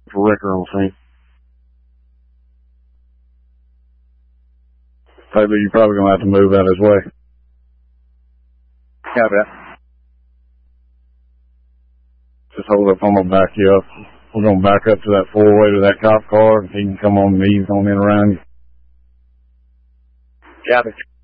for Ricker on scene. Maybe you're probably going to have to move out of his way. Copy that. Just hold up, I'm going to back you up. We're going to back up to that four-way to that cop car, and he can come on knees on in around you. Copy.